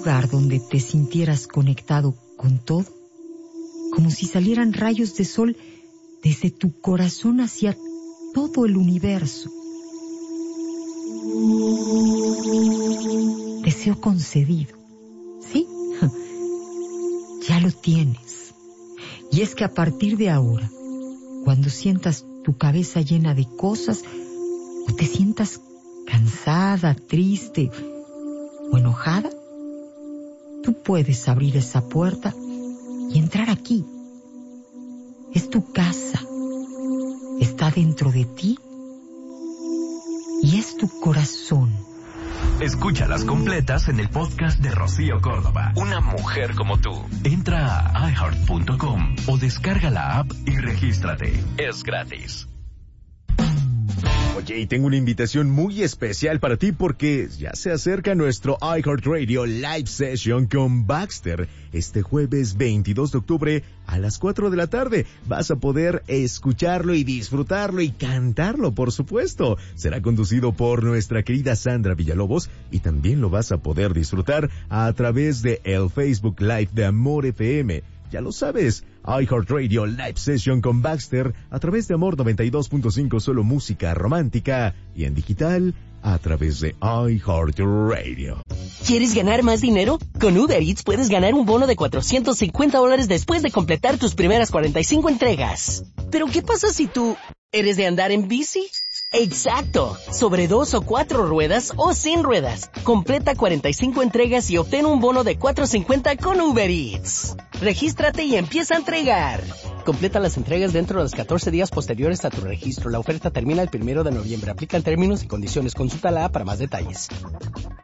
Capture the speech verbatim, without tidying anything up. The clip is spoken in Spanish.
lugar donde te sintieras conectado con todo, como si salieran rayos de sol desde tu corazón hacia todo el universo. Deseo concedido, ¿sí? Ya lo tienes. Y es que a partir de ahora, cuando sientas tu cabeza llena de cosas, o te sientas cansada, triste o enojada, tú puedes abrir esa puerta y entrar aquí. Es tu casa, está dentro de ti y es tu corazón. Escúchalas completas en el podcast de Rocío Córdoba. Una mujer como tú. Entra a i heart punto com o descarga la app y regístrate. Es gratis. Oye, y tengo una invitación muy especial para ti porque ya se acerca nuestro iHeartRadio Live Session con Baxter. Este jueves veintidós de octubre a las cuatro de la tarde vas a poder escucharlo y disfrutarlo y cantarlo, por supuesto. Será conducido por nuestra querida Sandra Villalobos y también lo vas a poder disfrutar a través de el Facebook Live de Amor F M. Ya lo sabes, iHeartRadio Live Session con Baxter a través de Amor noventa y dos punto cinco, solo música romántica, y en digital a través de iHeartRadio. ¿Quieres ganar más dinero? Con Uber Eats puedes ganar un bono de cuatrocientos cincuenta dólares después de completar tus primeras cuarenta y cinco entregas. ¿Pero qué pasa si tú eres de andar en bici? ¡Exacto! Sobre dos o cuatro ruedas o sin ruedas. Completa cuarenta y cinco entregas y obtén un bono de cuatrocientos cincuenta con Uber Eats. Regístrate y empieza a entregar. Completa las entregas dentro de los catorce días posteriores a tu registro. La oferta termina el primero de noviembre. Aplican términos y condiciones. Consulta la app para más detalles.